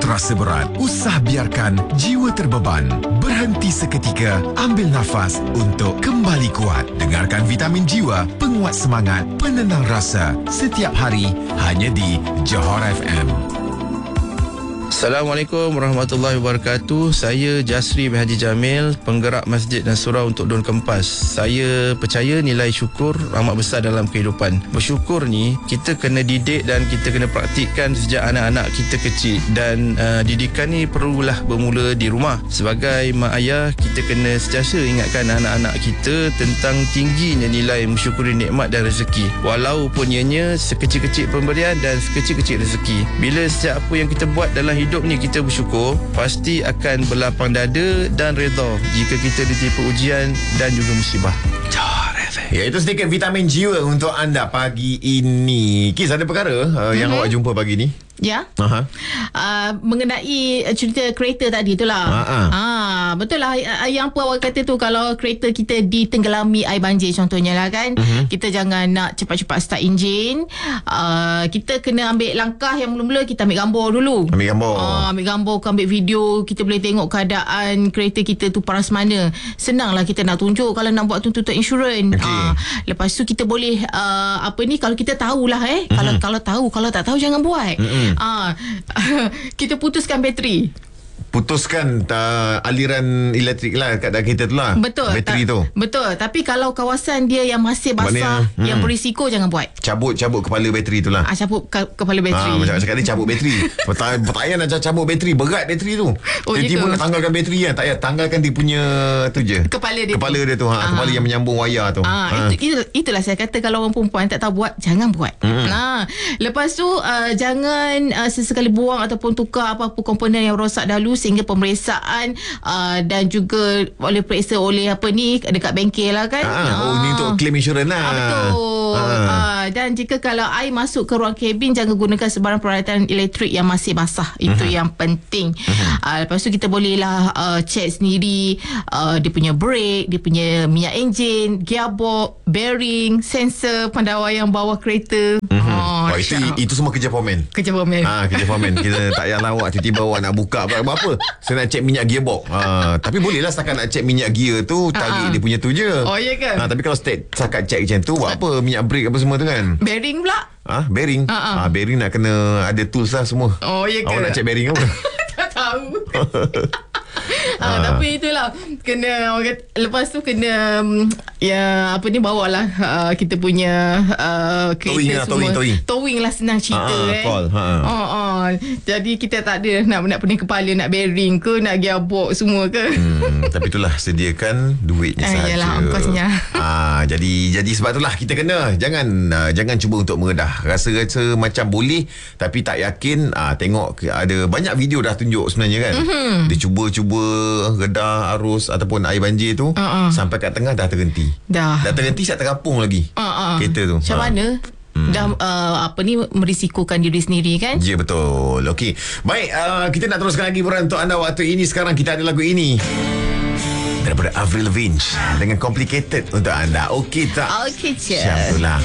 terasa berat, usah biarkan jiwa terbeban. Berhenti seketika, ambil nafas untuk kembali kuat. Dengarkan Vitamin Jiwa, penguat semangat, penenang rasa. Setiap hari, hanya di Johor FM. Assalamualaikum warahmatullahi wabarakatuh. Saya Jasri bin Haji Jamil, penggerak Masjid dan Surau untuk Daun Kempas. Saya percaya nilai syukur amat besar dalam kehidupan. Bersyukur ni kita kena didik dan kita kena praktikkan sejak anak-anak kita kecil. Dan didikan ni perlulah bermula di rumah. Sebagai mak ayah, kita kena sentiasa ingatkan anak-anak kita tentang tingginya nilai mensyukuri nikmat dan rezeki. Walaupun ianya sekecil-kecil pemberian dan sekecil-kecil rezeki. Bila setiap apa yang kita buat dalam hidup ni kita bersyukur, pasti akan berlapang dada dan redha jika kita ditimpa ujian dan juga musibah. Ya, itu sedikit vitamin jiwa untuk anda pagi ini. Kis, ada perkara yang awak jumpa pagi ni? Ya. Mengenai cerita kereta tadi tu lah. Betul lah yang apa awak kata tu. Kalau kereta kita ditenggelami air banjir contohnya lah kan, kita jangan nak cepat-cepat start enjin. Kita kena ambil langkah yang mula-mula kita ambil gambar dulu. Ambil gambar, ambil video. Kita boleh tengok keadaan kereta kita tu paras mana. Senanglah kita nak tunjuk kalau nak buat tuntutan insurans. Lepas tu kita boleh kalau kita tahulah kalau tahu, kalau tak tahu jangan buat. Kita putuskan bateri. Putuskan aliran elektrik lah kat kereta tu lah. Betul. Bateri tu. Betul. Tapi kalau kawasan dia yang masih basah, yang berisiko, jangan buat. Cabut kepala bateri tu lah. Cabut kepala bateri. Macam cakap dia cabut bateri. Pertanyaan nak cabut bateri. Berat bateri tu. Tiba-tiba nak tanggalkan bateri kan. Tak payah, tanggalkan dia punya tu je. Kepala dia tu. Kepala yang menyambung wayar tu. Itulah saya kata, kalau orang perempuan tak tahu buat, jangan buat. Lepas tu jangan sesekali buang ataupun tukar apa-apa komponen yang rosak dahulu, sehingga pemeriksaan dan juga boleh periksa oleh dekat bengkel lah kan. Ni untuk claim insurans lah. Betul. Dan jika kalau air masuk ke ruang kabin, jangan gunakan sebarang peralatan elektrik yang masih basah. Itu yang penting. Lepas tu kita bolehlah check sendiri dia punya brake, dia punya minyak enjin, gearbox, bearing, sensor pendawaian bawah kereta. Itu semua kerja foreman. Kerja foreman. Kita tak payah lawak. Tiba-tiba awak nak buka apa-apa, saya nak cek minyak gearbox. Tapi bolehlah setakat nak cek minyak gear tu, tarik dia punya tu je. Ya kan? Tapi kalau setakat cek macam tu, buat apa? Minyak brake apa semua tu kan? Bearing pula. Bearing. Bearing nak kena ada tools lah semua. Ya ke? Awak nak cek bearing apa? Tak tahu. Tapi itulah, kena lepas tu kena bawalah kita punya kereta semua. Towing lah, senang cerita jadi kita tak ada nak pening kepala, nak bearing ke, nak gearbox semua ke. Tapi itulah, sediakan duitnya sahaja. Yalah, ongkosnya. Jadi sebab itulah kita kena jangan cuba untuk meredah. Rasa macam boleh tapi tak yakin. Tengok ada banyak video dah tunjuk sebenarnya kan. Dia cuba redah arus ataupun air banjir tu, sampai kat tengah dah terhenti. Dah terhenti, siap terapung lagi kereta tu. Macam mana? Dah merisikokan diri sendiri kan? Ya, betul. Okey. Baik, kita nak teruskan lagi beran untuk anda waktu ini. Sekarang kita ada lagu ini daripada Avril Lavigne dengan Complicated untuk anda. Okey tak? Okey je. Syamtulah.